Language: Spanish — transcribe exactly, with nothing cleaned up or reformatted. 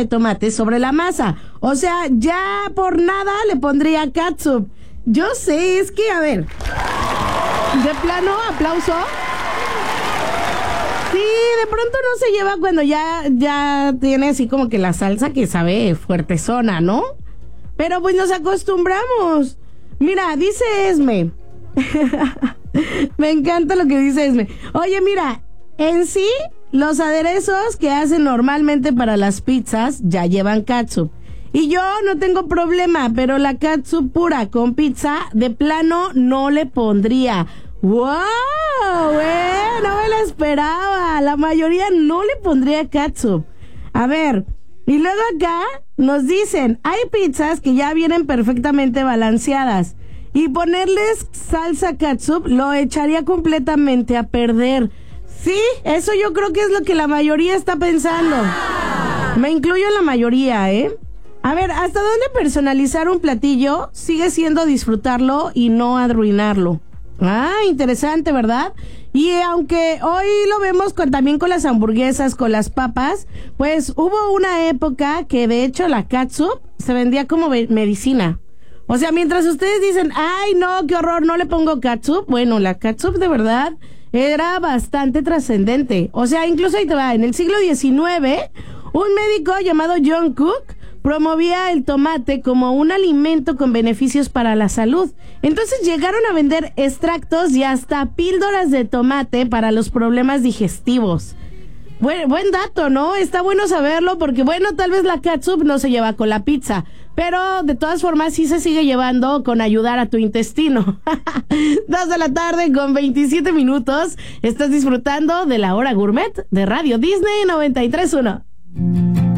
de tomate sobre la masa. O sea, ya por nada le pondría catsup. Yo sé, es que, a ver, de plano, aplauso. Sí, de pronto no se lleva cuando ya, ya tiene así como que la salsa que sabe fuertezona, ¿no? Pero pues nos acostumbramos. Mira, dice Esme. Me encanta lo que dice Esme. Oye, mira, en sí, los aderezos que hacen normalmente para las pizzas ya llevan catsup. Y yo no tengo problema, pero la catsup pura con pizza, de plano no le pondría. ¡Wow! Eh, no me la esperaba. La mayoría no le pondría catsup. A ver, y luego acá nos dicen, hay pizzas que ya vienen perfectamente balanceadas. Y ponerles salsa catsup lo echaría completamente a perder. Sí, eso yo creo que es lo que la mayoría está pensando. Me incluyo en la mayoría, ¿eh? A ver, ¿hasta dónde personalizar un platillo sigue siendo disfrutarlo y no arruinarlo? Ah, interesante, ¿verdad? Y aunque hoy lo vemos con, también con las hamburguesas, con las papas, pues hubo una época que de hecho la catsup se vendía como medicina. O sea, mientras ustedes dicen, ay no, qué horror, no le pongo catsup, bueno, la catsup de verdad era bastante trascendente. O sea, incluso ahí te va, en el siglo diecinueve, un médico llamado John Cook promovía el tomate como un alimento con beneficios para la salud. Entonces llegaron a vender extractos y hasta píldoras de tomate para los problemas digestivos. Buen, buen dato, ¿no? Está bueno saberlo porque, bueno, tal vez la catsup no se lleva con la pizza, pero de todas formas sí se sigue llevando con ayudar a tu intestino. Dos de la tarde con veintisiete minutos. Estás disfrutando de la hora gourmet de Radio Disney noventa y tres punto uno.